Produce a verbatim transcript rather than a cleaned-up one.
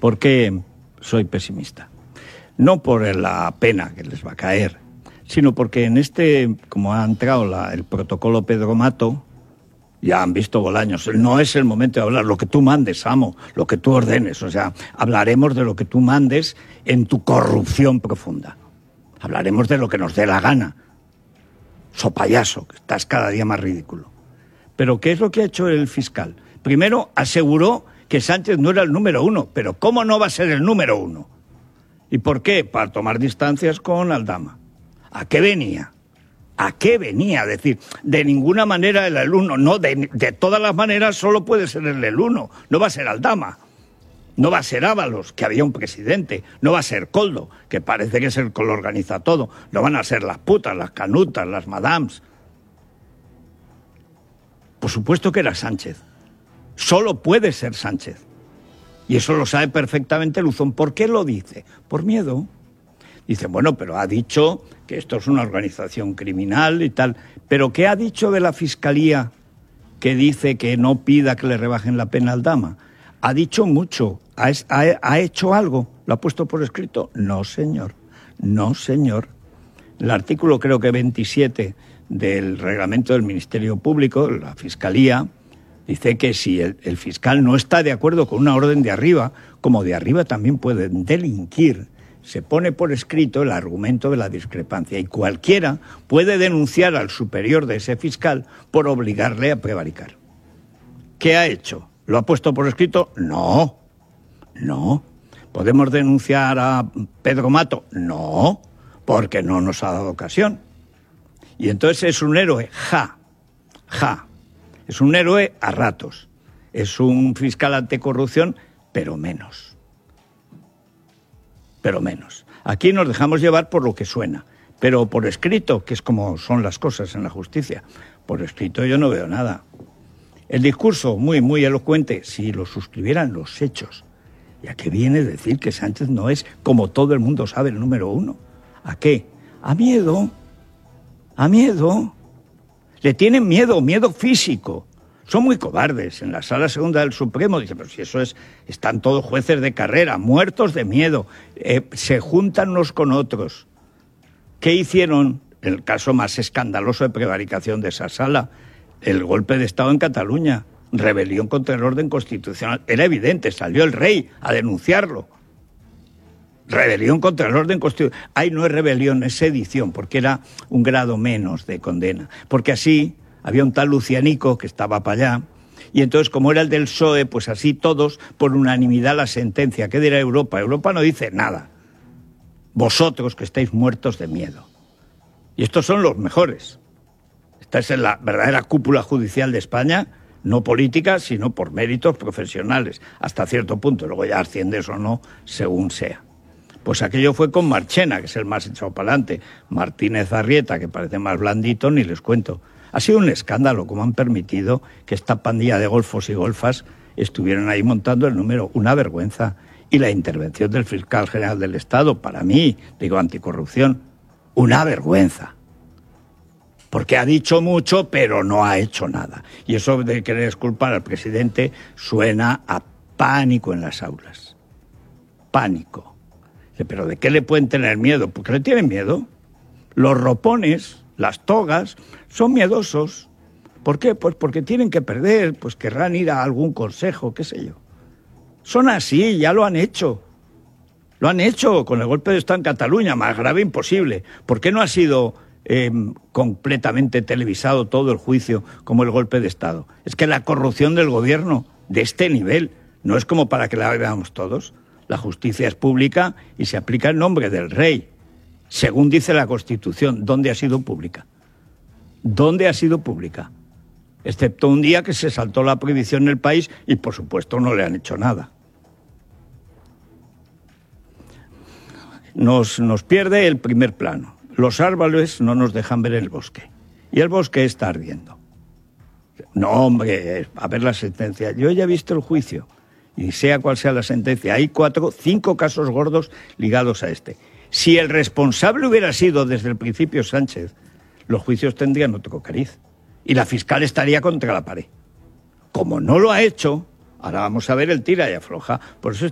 ¿Por qué soy pesimista? No por la pena que les va a caer, sino porque en este, como ha entrado la, el protocolo Pedro Mato, ya han visto Bolaños. No es el momento de hablar lo que tú mandes, amo, lo que tú ordenes. O sea, hablaremos de lo que tú mandes en tu corrupción profunda. Hablaremos de lo que nos dé la gana. So payaso, que estás cada día más ridículo. Pero ¿qué es lo que ha hecho el fiscal? Primero, aseguró que Sánchez no era el número uno. Pero ¿cómo no va a ser el número uno? ¿Y por qué? Para tomar distancias con Aldama. ¿A qué venía? ¿A qué venía? Es decir, de ninguna manera el uno. No, de, de todas las maneras solo puede ser el el uno. No va a ser Aldama. No va a ser Ábalos, que había un presidente. No va a ser Koldo, que parece que es el que lo organiza todo. No van a ser las putas, las canutas, las madams. Por supuesto que era Sánchez. Solo puede ser Sánchez. Y eso lo sabe perfectamente Luzón. ¿Por qué lo dice? Por miedo. Dice, bueno, pero ha dicho que esto es una organización criminal y tal. ¿Pero qué ha dicho de la Fiscalía que dice que no pida que le rebajen la pena al Aldama? Ha dicho mucho. ¿Ha, ha, ha hecho algo? ¿Lo ha puesto por escrito? No, señor. No, señor. El artículo, creo que veintisiete del reglamento del Ministerio Público, la Fiscalía, dice que si el, el fiscal no está de acuerdo con una orden de arriba, como de arriba también pueden delinquir, se pone por escrito el argumento de la discrepancia y cualquiera puede denunciar al superior de ese fiscal por obligarle a prevaricar. ¿Qué ha hecho? ¿Lo ha puesto por escrito? No, no. ¿Podemos denunciar a Pedro Mato? No, porque no nos ha dado ocasión. Y entonces es un héroe, ja, ja. Es un héroe a ratos. Es un fiscal anticorrupción, pero menos. Pero menos. Aquí nos dejamos llevar por lo que suena. Pero por escrito, que es como son las cosas en la justicia, por escrito yo no veo nada. El discurso, muy, muy elocuente, si lo suscribieran los hechos. ¿Y a qué viene decir que Sánchez no es, como todo el mundo sabe, el número uno? ¿A qué? A miedo. A miedo. Le tienen miedo, miedo físico. Son muy cobardes. En la Sala Segunda del Supremo dicen, pero si eso es, están todos jueces de carrera, muertos de miedo, eh, se juntan unos con otros. ¿Qué hicieron? El caso más escandaloso de prevaricación de esa sala, el golpe de Estado en Cataluña, rebelión contra el orden constitucional. Era evidente, salió el rey a denunciarlo. Rebelión contra el orden constitucional. Ay, no es rebelión, es sedición, porque era un grado menos de condena. Porque así había un tal Lucianico que estaba para allá, y entonces, como era el del P S O E, pues así todos, por unanimidad la sentencia. ¿Qué dirá Europa? Europa no dice nada. Vosotros que estáis muertos de miedo. Y estos son los mejores. Esta es la verdadera cúpula judicial de España, no política, sino por méritos profesionales, hasta cierto punto. Luego ya asciendes o no, según sea. Pues aquello fue con Marchena, que es el más echado para adelante. Martínez Arrieta, que parece más blandito, ni les cuento. Ha sido un escándalo cómo han permitido que esta pandilla de golfos y golfas estuvieran ahí montando el número. Una vergüenza. Y la intervención del fiscal general del Estado, para mí, digo, anticorrupción, una vergüenza. Porque ha dicho mucho, pero no ha hecho nada. Y eso de querer exculpar al presidente suena a pánico en las aulas. Pánico. ¿Pero de qué le pueden tener miedo? ¿Por qué le tienen miedo? Los ropones, las togas, son miedosos. ¿Por qué? Pues porque tienen que perder, pues querrán ir a algún consejo, qué sé yo. Son así, ya lo han hecho. Lo han hecho con el golpe de Estado en Cataluña, más grave imposible. ¿Por qué no ha sido eh, completamente televisado todo el juicio como el golpe de Estado? Es que la corrupción del gobierno de este nivel no es como para que la veamos todos. La justicia es pública y se aplica en nombre del rey, según dice la Constitución. ¿Dónde ha sido pública? ¿Dónde ha sido pública? Excepto un día que se saltó la prohibición en el país y, por supuesto, no le han hecho nada. Nos, nos pierde el primer plano. Los árboles no nos dejan ver el bosque. Y el bosque está ardiendo. No, hombre, a ver la sentencia. Yo ya he visto el juicio. Y sea cual sea la sentencia, hay cuatro, cinco casos gordos ligados a este. Si el responsable hubiera sido desde el principio Sánchez, los juicios tendrían otro cariz. Y la fiscal estaría contra la pared. Como no lo ha hecho, ahora vamos a ver el tira y afloja. Por eso